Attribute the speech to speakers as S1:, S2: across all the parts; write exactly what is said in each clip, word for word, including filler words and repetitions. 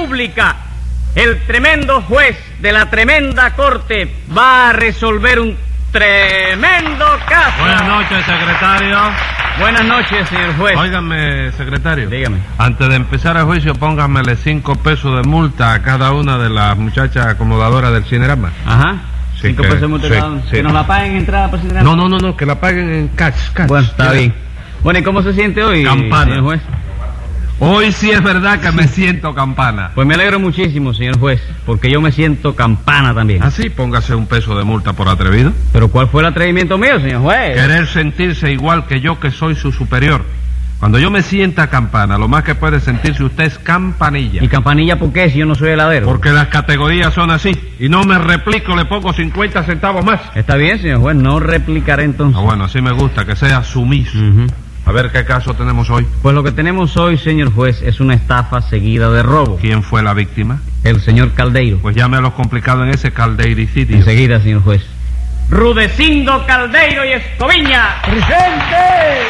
S1: República, el tremendo juez de la tremenda corte va a resolver un tremendo caso.
S2: Buenas noches, secretario.
S1: Buenas noches, señor juez.
S2: Óigame, secretario.
S1: Dígame.
S2: Antes de empezar el juicio, póngamele cinco pesos de multa a cada una de las muchachas acomodadoras del Cinerama.
S1: Ajá.
S2: Sí,
S1: Cinco
S2: que-
S1: pesos de multa
S2: sí,
S1: cada uno.
S2: sí.
S1: Que nos la paguen en entrada para Cinerama.
S2: No, no, no, no, que la paguen en cash, cash.
S1: Bueno, está bien. Bueno, ¿y cómo se siente hoy,
S2: Campana.
S1: señor juez?
S2: Hoy sí es verdad que me siento campana.
S1: Pues me alegro muchísimo, señor juez, porque yo me siento campana también.
S2: Así, póngase un peso de multa por atrevido.
S1: Pero ¿cuál fue el atrevimiento mío, señor juez?
S2: Querer sentirse igual que yo, que soy su superior. Cuando yo me sienta campana, lo más que puede sentirse usted es campanilla.
S1: ¿Y campanilla por qué si yo no soy heladero?
S2: Porque las categorías son así. Y no me replico, le pongo cincuenta centavos más.
S1: Está bien, señor juez, no replicaré entonces.
S2: Ah, bueno, así me gusta, que sea sumiso.
S1: Ujú.
S2: A ver qué caso tenemos hoy.
S1: Pues lo que tenemos hoy, señor juez, es una estafa seguida de robo.
S2: ¿Quién fue la víctima?
S1: El señor Caldeiro.
S2: Pues llame a los complicados en ese caldeiricidio.
S1: Enseguida, señor juez. Rudecindo Caldeiro y Escoviña.
S3: ¡Presente!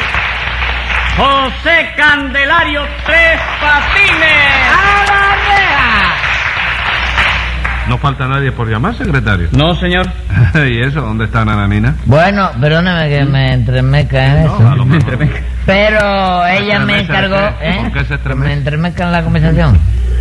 S1: José Candelario Tres Patines.
S3: ¡A la reja!
S2: ¿No falta nadie por llamar, secretario?
S1: No, señor.
S2: ¿Y eso? ¿Dónde está Nananina?
S4: Bueno, perdóneme que me entremezca en eso.
S2: No, a lo mejor.
S1: Entremezca.
S4: Pero ella me
S2: ¿Estremece
S4: encargó,
S2: de qué?
S4: ¿eh?
S2: ¿Por qué se estremece?
S4: Me entremezca en la conversación.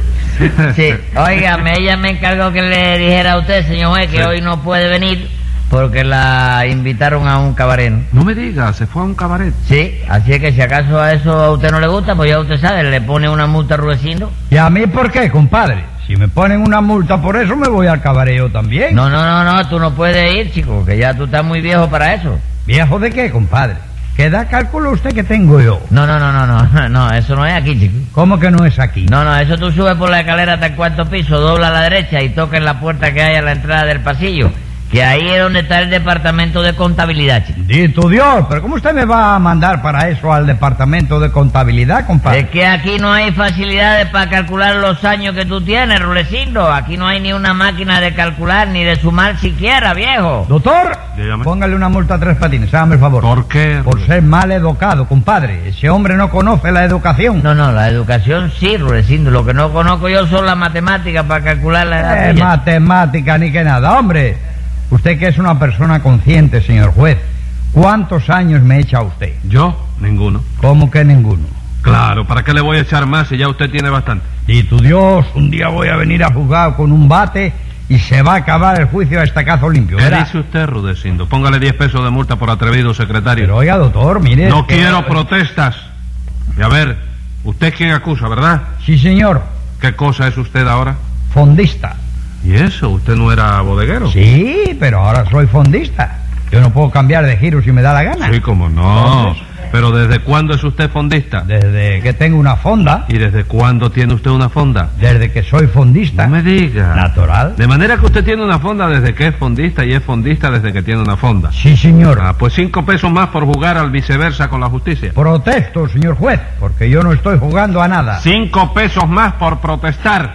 S4: Sí, óigame, ella me encargó que le dijera a usted, señor juez, que
S2: Sí.
S4: hoy no puede venir porque la invitaron a un cabaret, ¿no?
S2: No me diga, se fue a un cabaret.
S4: Sí, así es que si acaso a eso a usted no le gusta, pues ya usted sabe, le pone una multa a Rudecindo.
S3: ¿Y a mí por qué, compadre? Si me ponen una multa por eso, me voy al cabareo también.
S4: No, no, no, no, tú no puedes ir, chico, que ya tú estás muy viejo para eso.
S3: ¿Viejo de qué, compadre? ¿Qué da cálculo usted que tengo yo?
S4: No, no, no, no, no, no, eso no es aquí, chico.
S3: ¿Cómo que no es aquí?
S4: No, no, eso tú subes por la escalera hasta el cuarto piso, dobla a la derecha y toca en la puerta que hay a la entrada del pasillo, que ahí es donde está el departamento de contabilidad, chico.
S3: Dito Dios, pero ¿cómo usted me va a mandar para eso al departamento de contabilidad, compadre?
S4: Es que aquí no hay facilidades para calcular los años que tú tienes, Rulecindo. Aquí no hay ni una máquina de calcular ni de sumar siquiera, viejo.
S3: Doctor,
S2: Dígame.
S3: póngale una multa a Tres Patines, hágame el favor.
S2: ¿Por qué?
S3: Por ser mal educado, compadre. Ese hombre no conoce la educación.
S4: No, no, la educación sí, Rulecindo. Lo que no conozco yo son las matemáticas para calcular la edad
S3: Eh,
S4: tuya.
S3: matemática ni que nada. Hombre, usted que es una persona consciente, señor juez, ¿cuántos años me echa usted?
S2: ¿Yo? Ninguno.
S3: ¿Cómo que ninguno?
S2: Claro, ¿para qué le voy a echar más si ya usted tiene bastante?
S3: Y tu Dios, un día voy a venir a juzgar con un bate y se va a acabar el juicio a estacazo limpio,
S2: ¿Qué
S3: ¿verdad?
S2: dice usted, Rudecindo? Póngale diez pesos de multa por atrevido, secretario.
S3: Pero oiga, doctor, mire...
S2: No
S3: que-
S2: quiero protestas. Y a ver, usted es quien acusa, ¿verdad?
S3: Sí, señor.
S2: ¿Qué cosa es usted ahora?
S3: Fondista.
S2: ¿Y eso? ¿Usted no era bodeguero?
S3: Sí, pero ahora soy fondista. Yo no puedo cambiar de giro si me da la gana.
S2: Sí, como no.
S3: Entonces-
S2: Pero ¿desde cuándo es usted fondista?
S3: Desde que tengo una fonda,
S2: ¿Y desde cuándo tiene usted una fonda?
S3: desde que soy fondista.
S2: No me diga.
S3: Natural.
S2: De manera que usted tiene una fonda desde que es fondista y es fondista desde que tiene una fonda.
S3: Sí, señor.
S2: Ah, pues cinco pesos más por jugar al viceversa con la justicia.
S3: Protesto, señor juez, porque yo no estoy jugando a nada.
S2: Cinco pesos más por protestar.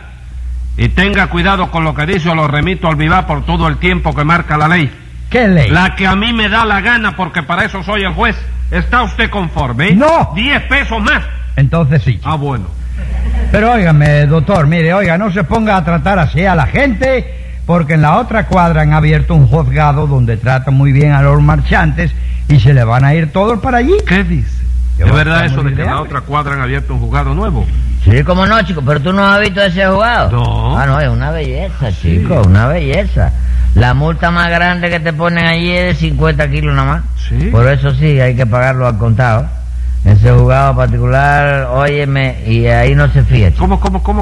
S2: Y tenga cuidado con lo que dice o lo remito al vivar por todo el tiempo que marca la ley.
S3: ¿Qué ley?
S2: La que a mí me da la gana porque para eso soy el juez. ¿Está usted conforme?
S3: No.
S2: Diez pesos más.
S3: Entonces sí.
S2: Ah, bueno.
S3: Pero óigame, doctor, mire, oiga, no se ponga a tratar así a la gente, porque en la otra cuadra han abierto un juzgado donde tratan muy bien a los marchantes y se le van a ir todos para allí.
S2: ¿Qué dice?
S3: Yo
S2: ¿Es
S3: voy a
S2: verdad
S3: estar
S2: eso
S3: muy
S2: de que en la
S3: ideal.
S2: otra cuadra han abierto un juzgado nuevo?
S4: Sí, como no, chico, pero tú no has visto ese jugado.
S2: No.
S4: Ah, no, es una belleza, chico, una belleza. La multa más grande que te ponen allí es de cincuenta kilos nada más.
S2: Sí.
S4: Por eso sí, hay que pagarlo al contado. Ese jugado particular, óyeme, y ahí no se fía, chico.
S2: ¿Cómo, cómo, cómo?